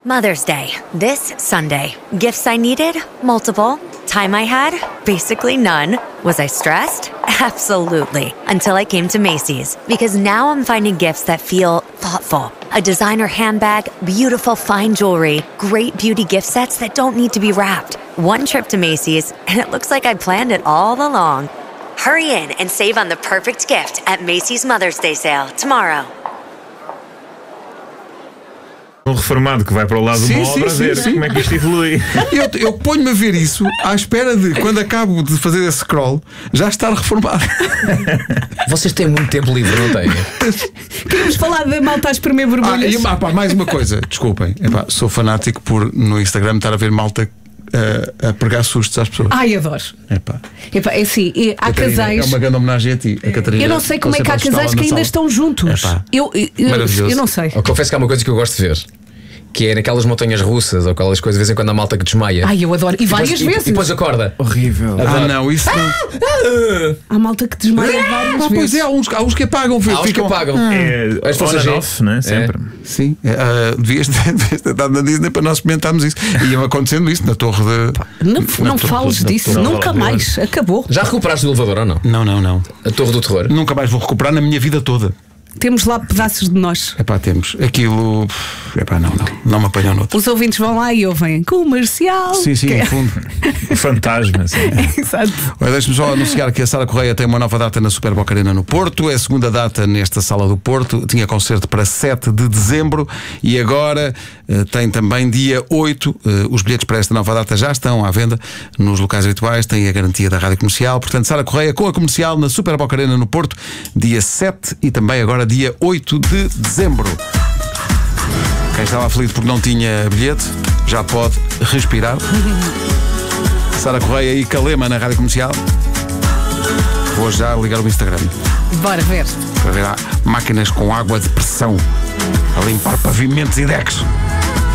Mother's Day, this Sunday. Gifts I needed? Multiple. Time I had? Basically none. Was I stressed? Absolutely. Until I came to Macy's. Because now I'm finding gifts that feel thoughtful. A designer handbag, beautiful fine jewelry, great beauty gift sets that don't need to be wrapped. One trip to Macy's, and it looks like I planned it all along. Hurry in and save on the perfect gift at Macy's Mother's Day sale tomorrow. Um reformado que vai para o lado de uma obra ver como é que isto evolui. Eu ponho-me a ver isso à espera de, quando acabo de fazer esse scroll, já estar reformado. Vocês têm muito tempo livre, não têm? Queremos falar de malta a espremer borbulhas. Mais uma coisa, desculpem. Sou fanático por no Instagram estar a ver malta a pregar sustos às pessoas. Ai, adoro. É assim, há casais. É uma grande homenagem a ti, a Catarina. Eu não sei como é que há casais que ainda estão juntos. Eu não sei. Eu confesso que há uma coisa que eu gosto de ver, que é naquelas montanhas russas ou aquelas coisas, de vez em quando a malta que desmaia. Ai, eu adoro. E várias vezes. E depois acorda. Horrível. Não, isso não. Há malta que desmaia várias vezes. Pois é, há uns que apagam. Há uns que apagam. As forças off, não é? Sempre. Sim. Devias ter dado na Disney para nós experimentarmos isso. E ia acontecendo isso na torre de. Não fales disso. Nunca mais. Acabou. Já recuperaste o elevador ou não? Não. A torre do terror? Nunca mais vou recuperar na minha vida toda. Temos lá pedaços de nós. Temos. Aquilo. Não me apanham noutro. Os ouvintes vão lá e ouvem comercial. Sim, no fundo. Fantasma, sim. Exato. Deixe-me só anunciar que a Sara Correia tem uma nova data na Super Boca Arena no Porto. É a segunda data nesta sala do Porto. Tinha concerto para 7 de dezembro e agora tem também dia 8. Os bilhetes para esta nova data já estão à venda nos locais habituais. Tem a garantia da Rádio Comercial. Portanto, Sara Correia com a Comercial na Super Boca Arena no Porto, dia 7 e também agora dia 8 de dezembro. Quem estava aflito porque não tinha bilhete já pode respirar. Sara Correia e Calema na Rádio Comercial. Vou já ligar o Instagram. Bora ver. Para ver máquinas com água de pressão a limpar pavimentos e decks.